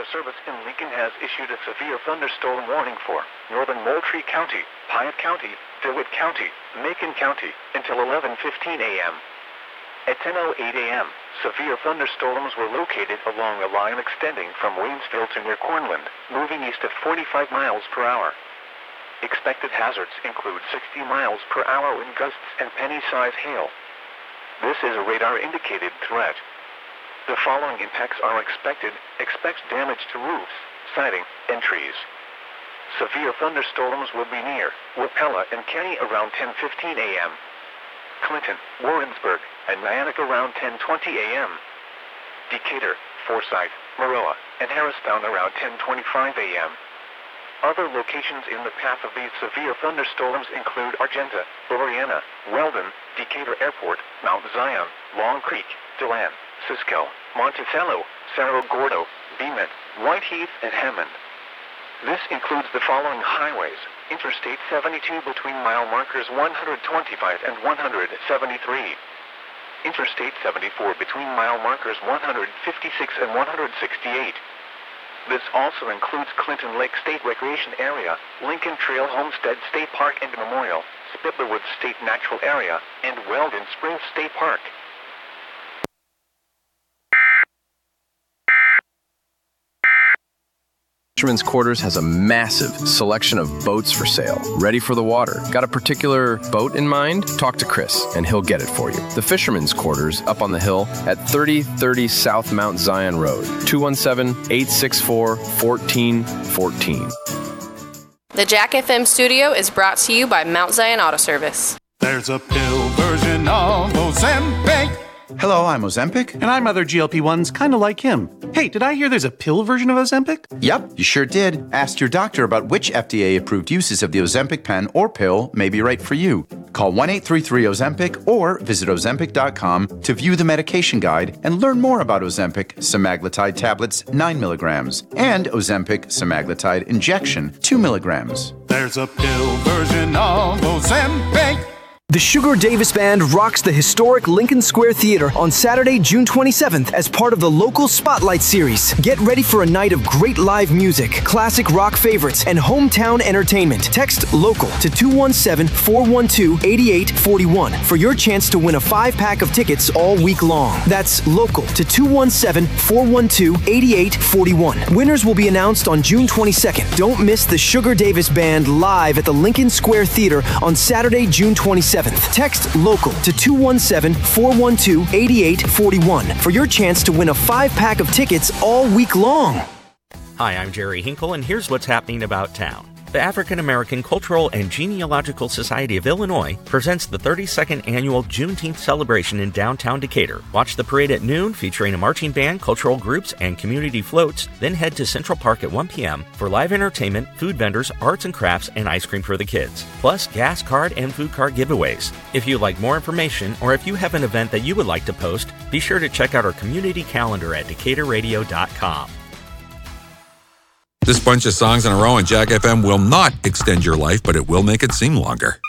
Service in Lincoln has issued a severe thunderstorm warning for northern Moultrie County, Piatt County, DeWitt County, Macon County, until 11:15 a.m. At 10:08 a.m., severe thunderstorms were located along a line extending from Waynesville to near Cornland, moving east at 45 miles per hour. Expected hazards include 60 miles per hour wind gusts and penny-size hail. This is a radar-indicated threat. The following impacts are expected. Expect damage to roofs, siding, and trees. Severe thunderstorms will be near Wapella and Kenny around 10:15 a.m. Clinton, Warrensburg, and Nyack around 10:20 a.m. Decatur, Forsyth, Maroa, and Harristown around 10:25 a.m. Other locations in the path of these severe thunderstorms include Argenta, Laureana, Weldon, Decatur Airport, Mount Zion, Long Creek, DeLand, Cisco, Monticello, Cerro Gordo, Beeman, Whiteheath, and Hammond. This includes the following highways: Interstate 72 between mile markers 125 and 173. Interstate 74 between mile markers 156 and 168. This also includes Clinton Lake State Recreation Area, Lincoln Trail Homestead State Park and Memorial, Spittlerwood State Natural Area, and Weldon Springs State Park. Fisherman's Quarters has a massive selection of boats for sale, ready for the water. Got a particular boat in mind? Talk to Chris, and he'll get it for you. The Fisherman's Quarters up on the hill at 3030 South Mount Zion Road, 217-864-1414. The Jack FM studio is brought to you by Mount Zion Auto Service. There's a pill version of Ozempic. Hello, I'm Ozempic. And I'm other GLP-1s, kind of like him. Hey, did I hear there's a pill version of Ozempic? Yep, you sure did. Ask your doctor about which FDA-approved uses of the Ozempic pen or pill may be right for you. Call 1-833-OZEMPIC or visit Ozempic.com to view the medication guide and learn more about Ozempic semaglutide tablets 9 milligrams and Ozempic semaglutide injection 2 milligrams. There's a pill version of Ozempic. The Sugar Davis Band rocks the historic Lincoln Square Theater on Saturday, June 27th as part of the Local Spotlight Series. Get ready for a night of great live music, classic rock favorites, and hometown entertainment. Text LOCAL to 217-412-8841 for your chance to win a 5-pack of tickets all week long. That's LOCAL to 217-412-8841. Winners will be announced on June 22nd. Don't miss the Sugar Davis Band live at the Lincoln Square Theater on Saturday, June 27th. Text LOCAL to 217-412-8841 for your chance to win a 5-pack of tickets all week long. Hi, I'm Jerry Hinkle, and here's what's happening about town. The African American Cultural and Genealogical Society of Illinois presents the 32nd annual Juneteenth celebration in downtown Decatur. Watch the parade at noon featuring a marching band, cultural groups, and community floats, then head to Central Park at 1 p.m. for live entertainment, food vendors, arts and crafts, and ice cream for the kids. Plus, gas card and food card giveaways. If you'd like more information or if you have an event that you would like to post, be sure to check out our community calendar at DecaturRadio.com. This bunch of songs in a row on Jack FM will not extend your life, but it will make it seem longer.